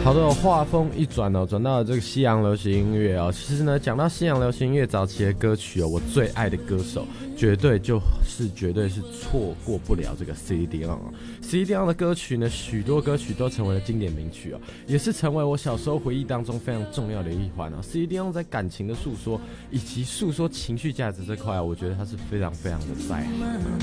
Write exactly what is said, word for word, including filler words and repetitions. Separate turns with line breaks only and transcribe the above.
好的，画风一转哦，转到了这个西洋流行音乐哦。其实呢，讲到西洋流行音乐早期的歌曲哦，我最爱的歌手绝对就是绝对是错过不了这个 Celine Dion 哦。Celine Dion 的歌曲呢，许多歌曲都成为了经典名曲哦，也是成为我小时候回忆当中非常重要的一环哦。Celine Dion 在感情的诉说以及诉说情绪价值这块，我觉得他是非常非常的在行的。